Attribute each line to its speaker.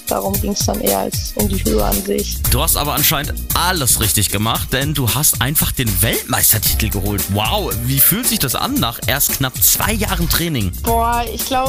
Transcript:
Speaker 1: darum ging es dann eher als um die Höhe an sich.
Speaker 2: Du hast aber anscheinend alles richtig gemacht, denn du hast einfach den Weltmeistertitel geholt. Wow, wie fühlt sich das an nach erst knapp 2 Jahren Training?
Speaker 1: Boah, ich glaube,